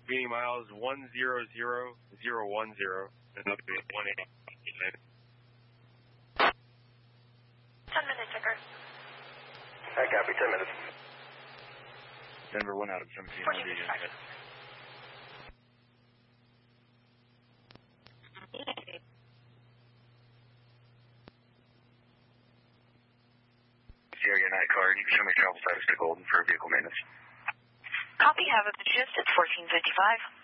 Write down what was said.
Being miles 100,010. And that'll be 180. 10 minutes, Ticker. I copy, 10 minutes. Denver 1 out of 1700. Sierra Night Car, you can show me travel status to Golden for vehicle maintenance. Copy, have a gist at 1455.